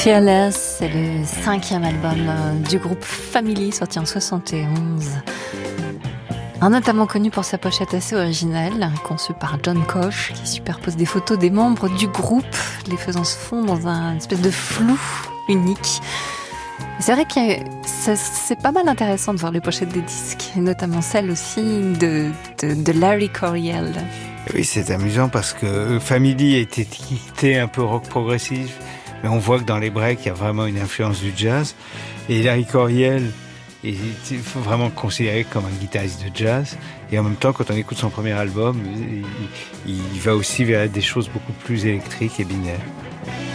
Fearless, c'est le 5e album du groupe Family, sorti en 71. Notamment connu pour sa pochette assez originale, conçue par John Koch, qui superpose des photos des membres du groupe, les faisant se fondre dans un espèce de flou unique. C'est vrai que c'est pas mal intéressant de voir les pochettes des disques, et notamment celle aussi de Larry Coryell. Oui, c'est amusant parce que Family est étiqueté un peu rock progressif, mais on voit que dans les breaks, il y a vraiment une influence du jazz. Et Larry Coryell est vraiment considéré comme un guitariste de jazz. Et en même temps, quand on écoute son premier album, il va aussi vers des choses beaucoup plus électriques et binaires.